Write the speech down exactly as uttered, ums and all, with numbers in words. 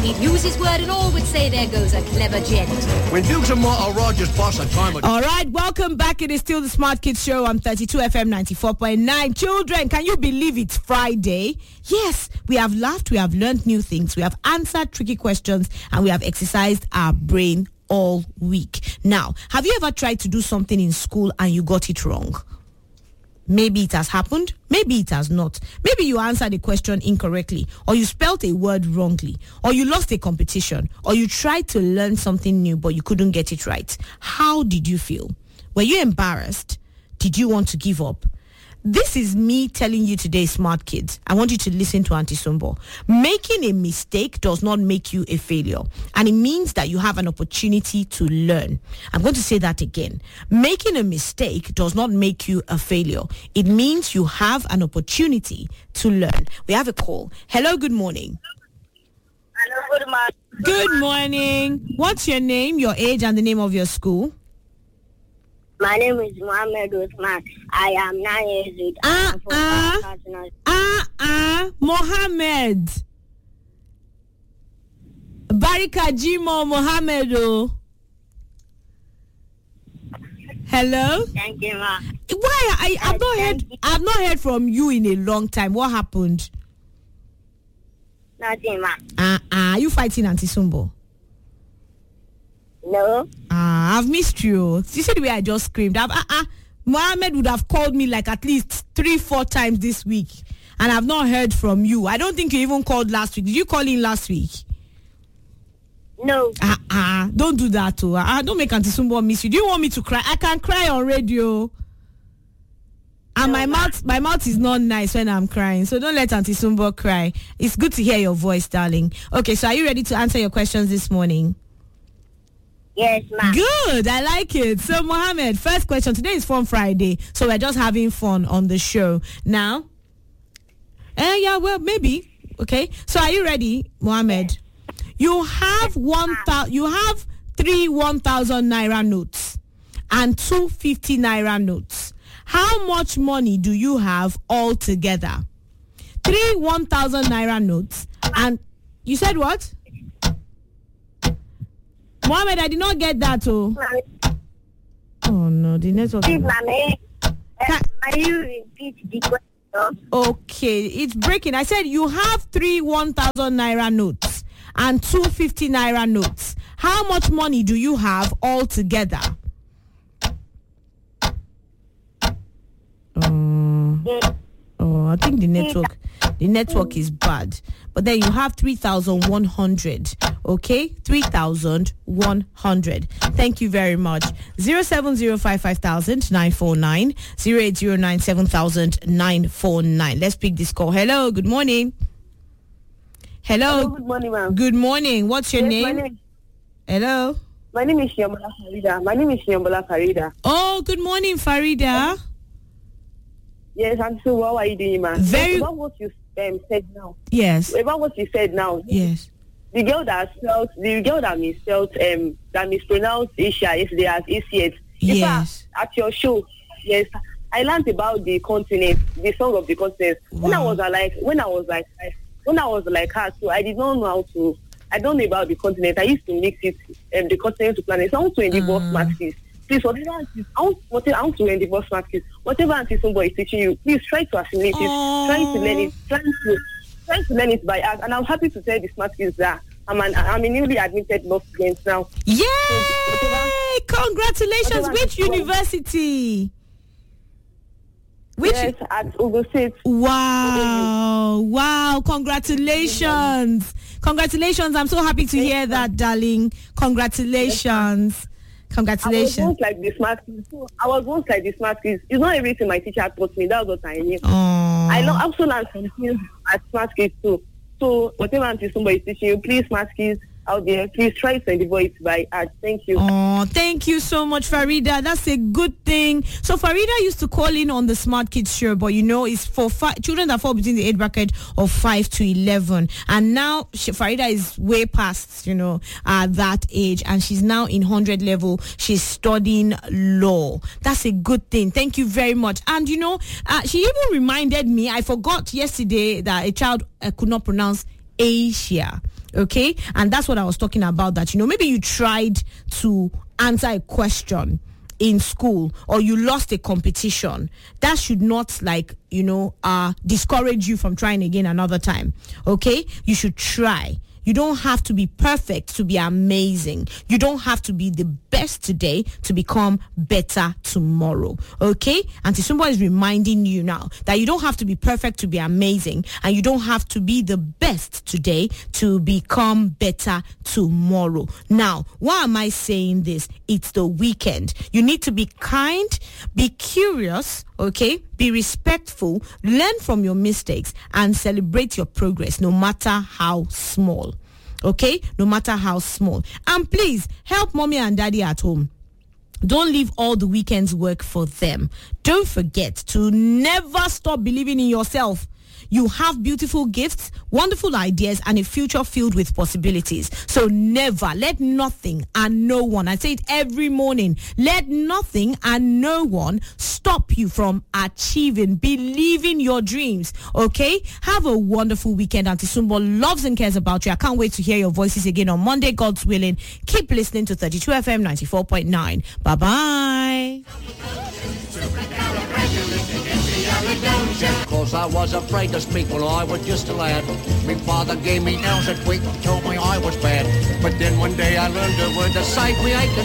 He'd use his word and all would say there goes a clever gent. When Dukes and Mortal Rogers boss a time... All right, welcome back. It is still the Smart Kids Show on thirty-two F M ninety-four point nine. Children, can you believe it's Friday? Yes, we have laughed, we have learned new things, we have answered tricky questions, and we have exercised our brain all week. Now, have you ever tried to do something in school and you got it wrong? Maybe it has happened, maybe it has not. Maybe you answered a question incorrectly, or you spelled a word wrongly, or you lost a competition, or you tried to learn something new but you couldn't get it right. How did you feel? Were you embarrassed? Did you want to give up? This is me telling you today, smart kids. I want you to listen to Auntie Sumbo. Making a mistake does not make you a failure. And it means that you have an opportunity to learn. I'm going to say that again. Making a mistake does not make you a failure. It means you have an opportunity to learn. We have a call. Hello, good morning. Hello, good morning. Good morning. What's your name, your age, and the name of your school? My name is Mohammed Usman. I am nine years old. Ah, ah, ah, ah, Mohammed. Barika Jimo Mohammed. Oh. Hello? Thank you, ma. Why? I, I've not heard. I've not heard from you in a long time. What happened? Nothing, ma. Ah, ah, are you fighting Auntie Sumbo? No. Ah, I've missed you. You see the way I just screamed. I've, ah, ah, Mohammed would have called me like at least three, four times this week, and I've not heard from you. I don't think you even called last week. Did you call in last week? No. Ah, ah, don't do that, too. Ah, don't make Auntie Sumbo miss you. Do you want me to cry? I can cry on radio. And no, my mouth, my mouth is not nice when I'm crying, so don't let Auntie Sumbo cry. It's good to hear your voice, darling. Okay, so are you ready to answer your questions this morning? Yes, ma'am. Good, I like it. So, Mohammed, first question. Today is Fun Friday, so we're just having fun on the show. Now, eh, yeah, well, maybe. Okay, so are you ready, Mohammed? Yes. You have one thousand. You have three one thousand naira notes and two fifty naira notes. How much money do you have all together? Three one thousand naira notes and you said what? Mohammed, I did not get that, oh. Oh, no, the network. Please, mommy, uh, can you repeat the question? Okay, it's breaking. I said you have three one thousand naira notes and two fifty naira notes. How much money do you have all together? Um, oh, I think the network, the network is bad. But then you have three thousand one hundred. Okay, three thousand one hundred. Thank you very much. Zero seven zero five five thousand nine four nine zero eight zero nine seven thousand nine four nine. Let's pick this call. Hello, good morning. Hello. Hello, good morning, ma'am. Good morning. What's your yes, name? My name? Hello. My name is Shiyambola Farida. My name is Shiyambola Farida. Oh, good morning, Farida. Yes, I'm so. How are you doing, ma'am? Very. About what you um, said now. Yes. About what you said now. Yes. The girl that spelled, the girl that misspelled, um, that mispronounced Asia yesterday as A C S. Yes. Fact, at your show, yes, I learned about the continent, the song of the continent. Wow. When I was uh, like, when I was like, when I was like her, so I did not know how to. I don't know about the continent. I used to mix it, um, the continent to planet. So I want to endeavor smart kids. Please, whatever auntie, I want, whatever, I want to endeavor smart kids. Whatever auntie somebody is teaching you, please try to assimilate it, try to learn it, try to. Trying to learn it by us, and I'm happy to tell the smart kids that I'm an I'm a newly admitted law student now. Yay! So, whatever, Congratulations! whatever Which university? Which? Yes, at Ogo State. Wow! Wow! Congratulations! Congratulations! I'm so happy to hear that, darling. Congratulations! Congratulations. I was once like the smart kids. I was once like the smart kids. It's not everything my teacher taught me. That's what I knew. Aww. I lo- also learned some things at smart kids too. So whatever until somebody is teaching you, please, smart kids out there, please try to endeavor it by art. Thank you. Oh, thank you so much, Farida. That's a good thing. So Farida used to call in on the Smart Kids show, but you know, it's for fi- children that fall between the age bracket of five to eleven. And now she, Farida is way past, you know, uh, that age, and she's now in one hundred level. She's studying law. That's a good thing. Thank you very much. And you know, uh, she even reminded me, I forgot yesterday that a child uh, could not pronounce Asia. Okay? And that's what I was talking about, that, you know, maybe you tried to answer a question in school or you lost a competition. That should not, like, you know, uh, discourage you from trying again another time. Okay? You should try. You don't have to be perfect to be amazing. You don't have to be the best today to become better tomorrow. Okay? Auntie Sumbo is reminding you now that you don't have to be perfect to be amazing, and you don't have to be the best today to become better tomorrow. Now, why am I saying this? It's the weekend. You need to be kind, be curious, okay? Be respectful, learn from your mistakes, and celebrate your progress, no matter how small. Okay? No matter how small. And please, help mommy and daddy at home. Don't leave all the weekend's work for them. Don't forget to never stop believing in yourself. You have beautiful gifts, wonderful ideas, and a future filled with possibilities. So never let nothing and no one, I say it every morning, let nothing and no one stop you from achieving, believing your dreams. Okay? Have a wonderful weekend. Auntie Sumbo loves and cares about you. I can't wait to hear your voices again on Monday, God's willing. Keep listening to thirty-two F M ninety-four point nine. Bye-bye. Cause I was afraid to speak when I was just a lad. My father gave me nails a tweak, told me I was bad. But then one day I learned a word to save me aching